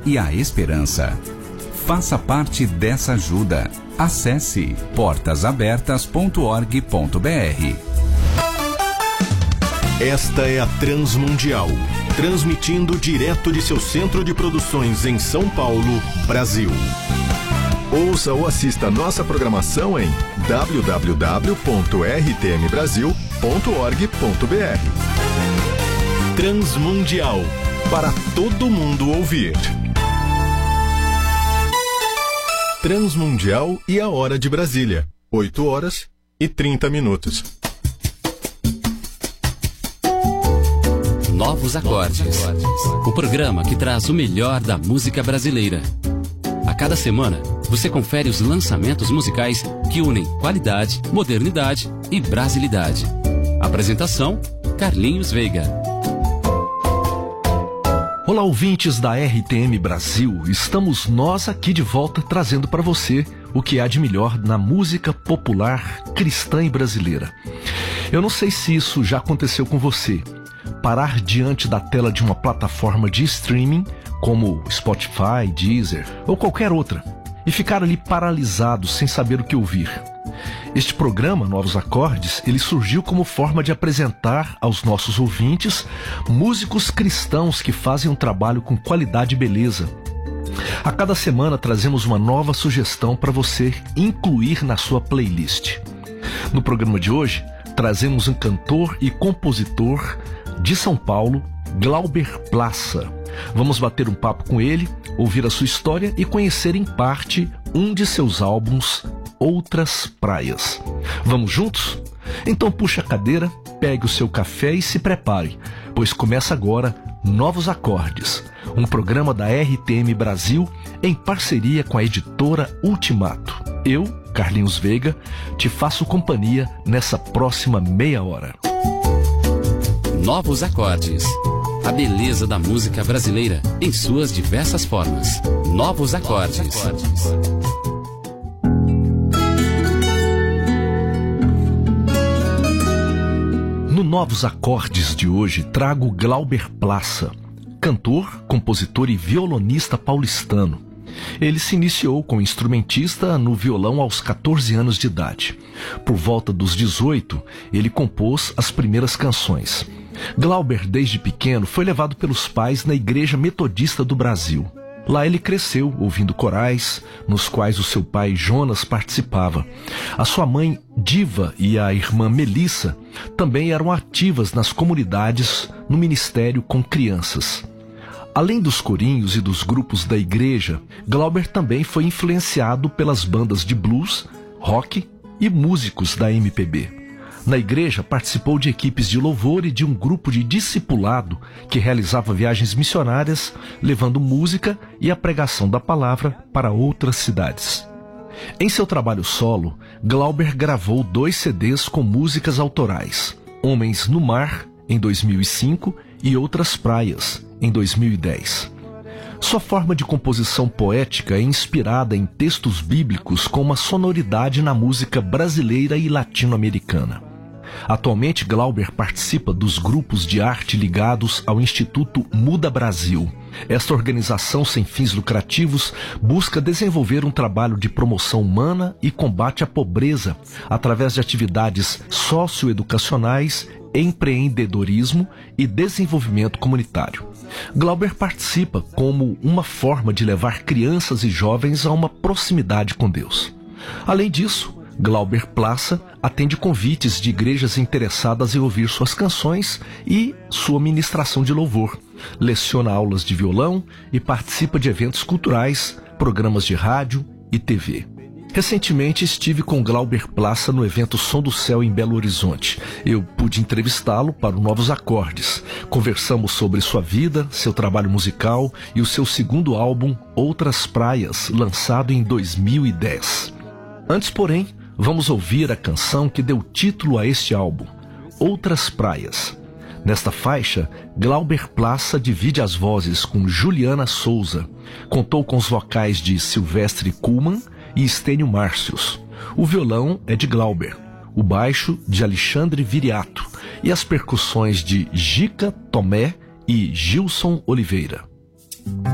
e a esperança. Faça parte dessa ajuda. Acesse portasabertas.org.br. Esta é a Transmundial, transmitindo direto de seu centro de produções em São Paulo, Brasil. Ouça ou assista nossa programação em www.rtmbrasil.org.br. Transmundial, para todo mundo ouvir. Transmundial e a hora de Brasília, 8h30. Novos Acordes, o programa que traz o melhor da música brasileira. A cada semana, você confere os lançamentos musicais que unem qualidade, modernidade e brasilidade. Apresentação, Carlinhos Veiga. Olá, ouvintes da RTM Brasil. Estamos nós aqui de volta trazendo para você o que há de melhor na música popular cristã e brasileira. Eu não sei se isso já aconteceu com você. Parar diante da tela de uma plataforma de streaming, como Spotify, Deezer ou qualquer outra, e ficar ali paralisado sem saber o que ouvir. Este programa, Novos Acordes, ele surgiu como forma de apresentar aos nossos ouvintes músicos cristãos que fazem um trabalho com qualidade e beleza. A cada semana trazemos uma nova sugestão para você incluir na sua playlist. No programa de hoje, trazemos um cantor e compositor de São Paulo, Glauber Plaça. Vamos bater um papo com ele, ouvir a sua história e conhecer em parte um de seus álbuns, Outras Praias. Vamos juntos? Então puxe a cadeira, pegue o seu café e se prepare, pois começa agora Novos Acordes, um programa da RTM Brasil em parceria com a editora Ultimato. Eu, Carlinhos Veiga, te faço companhia nessa próxima meia hora. Novos Acordes, a beleza da música brasileira em suas diversas formas. Novos Acordes. No Novos Acordes de hoje trago Glauber Plaça, cantor, compositor e violonista paulistano. Ele se iniciou como instrumentista no violão aos 14 anos de idade. Por volta dos 18, ele compôs as primeiras canções. Glauber, desde pequeno, foi levado pelos pais na Igreja Metodista do Brasil. Lá ele cresceu ouvindo corais, nos quais o seu pai Jonas participava. A sua mãe Diva e a irmã Melissa também eram ativas nas comunidades no ministério com crianças. Além dos corinhos e dos grupos da igreja, Glauber também foi influenciado pelas bandas de blues, rock e músicos da MPB. Na igreja, participou de equipes de louvor e de um grupo de discipulado que realizava viagens missionárias, levando música e a pregação da palavra para outras cidades. Em seu trabalho solo, Glauber gravou 2 CDs com músicas autorais: Homens no Mar, em 2005, e Outras Praias, em 2010. Sua forma de composição poética é inspirada em textos bíblicos com uma sonoridade na música brasileira e latino-americana. Atualmente, Glauber participa dos grupos de arte ligados ao Instituto Muda Brasil. Esta organização sem fins lucrativos busca desenvolver um trabalho de promoção humana e combate à pobreza através de atividades socioeducacionais, empreendedorismo e desenvolvimento comunitário. Glauber participa como uma forma de levar crianças e jovens a uma proximidade com Deus. Além disso, Glauber Plaça atende convites de igrejas interessadas em ouvir suas canções e sua ministração de louvor. Leciona aulas de violão e participa de eventos culturais, programas de rádio e TV. Recentemente estive com Glauber Plaça no evento Som do Céu em Belo Horizonte. Eu pude entrevistá-lo para o Novos Acordes. Conversamos sobre sua vida, seu trabalho musical e o seu segundo álbum, Outras Praias, lançado em 2010. Antes, porém, vamos ouvir a canção que deu título a este álbum, Outras Praias. Nesta faixa, Glauber Plaça divide as vozes com Juliana Souza. Contou com os vocais de Silvestre Kuhlmann e Estênio Márcios. O violão é de Glauber, o baixo de Alexandre Viriato e as percussões de Gica Tomé e Gilson Oliveira.